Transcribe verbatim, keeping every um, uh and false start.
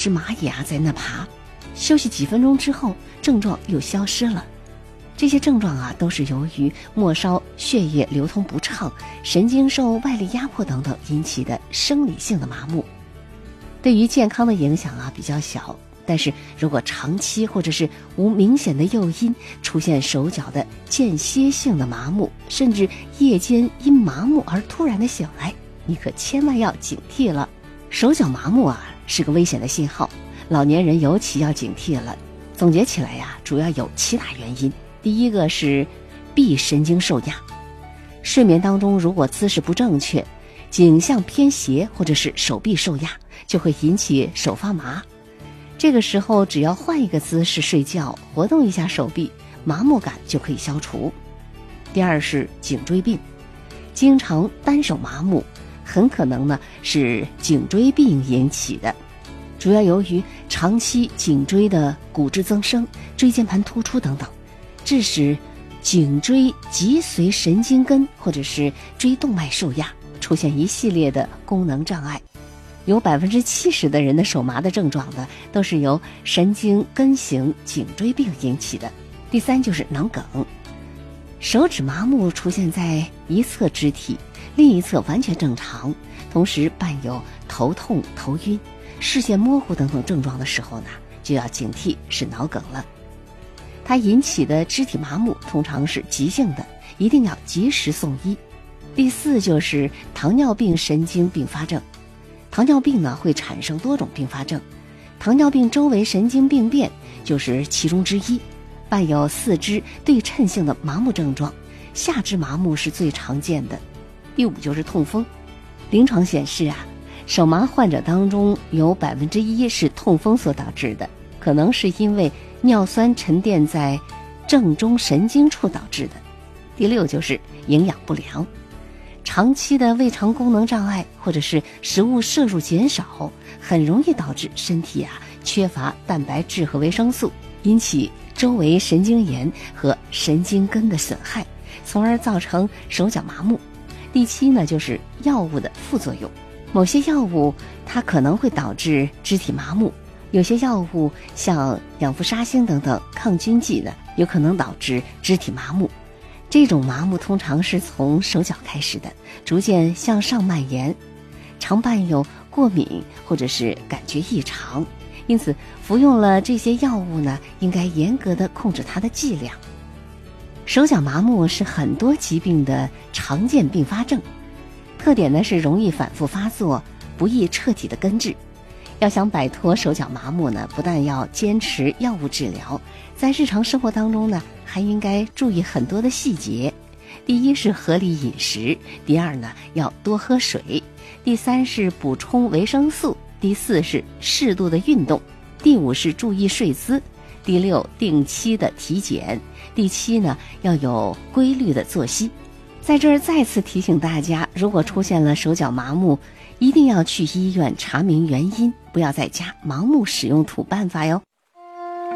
只蚂蚁啊在那爬，休息几分钟之后症状又消失了。这些症状啊都是由于末梢血液流通不畅、神经受外力压迫等等引起的生理性的麻木。对于健康的影响啊比较小，但是如果长期或者是无明显的诱因出现手脚的间歇性的麻木，甚至夜间因麻木而突然的醒来，你可千万要警惕了。手脚麻木啊是个危险的信号，老年人尤其要警惕了。总结起来呀、啊，主要有七大原因。第一个是臂神经受压，睡眠当中如果姿势不正确，颈项偏斜或者是手臂受压，就会引起手发麻。这个时候只要换一个姿势睡觉，活动一下手臂，麻木感就可以消除。第二是颈椎病，经常单手麻木，很可能呢是颈椎病引起的，主要由于长期颈椎的骨质增生、椎间盘突出等等，致使颈椎脊髓神经根或者是椎动脉受压，出现一系列的功能障碍。有百分之七十的人的手麻的症状呢，都是由神经根型颈椎病引起的。第三就是脑梗，手指麻木出现在一侧肢体，另一侧完全正常，同时伴有头痛、头晕、视线模糊等等症状的时候呢，就要警惕是脑梗了。它引起的肢体麻木通常是急性的，一定要及时送医。第四就是糖尿病神经并发症。糖尿病呢会产生多种并发症，糖尿病周围神经病变就是其中之一，伴有四肢对称性的麻木症状，下肢麻木是最常见的。第五就是痛风，临床显示啊，手麻患者当中有百分之一是痛风所导致的，可能是因为尿酸沉淀在正中神经处导致的。第六就是营养不良，长期的胃肠功能障碍或者是食物摄入减少，很容易导致身体啊缺乏蛋白质和维生素，引起周围神经炎和神经根的损害，从而造成手脚麻木。第七呢就是药物的副作用，某些药物它可能会导致肢体麻木，有些药物像氧氟沙星等等抗菌剂呢，有可能导致肢体麻木。这种麻木通常是从手脚开始的，逐渐向上蔓延，常伴有过敏或者是感觉异常，因此服用了这些药物呢，应该严格的控制它的剂量。手脚麻木是很多疾病的常见并发症，特点呢是容易反复发作，不易彻底的根治。要想摆脱手脚麻木呢，不但要坚持药物治疗，在日常生活当中呢，还应该注意很多的细节。第一是合理饮食，第二呢要多喝水，第三是补充维生素，第四是适度的运动，第五是注意睡姿，第六定期的体检，第七呢要有规律的作息。在这儿再次提醒大家，如果出现了手脚麻木，一定要去医院查明原因，不要在家盲目使用土办法哟。